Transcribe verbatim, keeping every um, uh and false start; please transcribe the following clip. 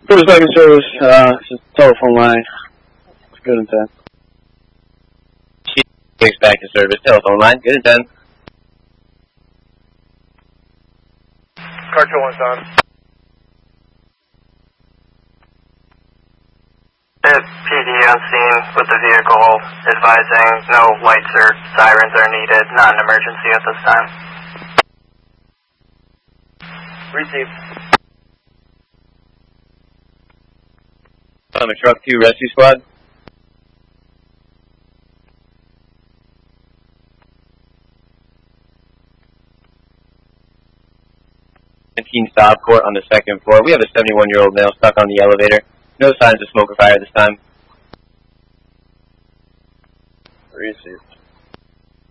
First back in service, uh, this is telephone line. Good and ten. Six back in service, telephone line, good and ten. Car two one's on. P D on scene with the vehicle advising no lights or sirens are needed, not an emergency at this time. Received. On a truck two rescue squad. nineteen Stopport on the second floor. We have a seventy-one-year-old male stuck on the elevator. No signs of smoke or fire this time.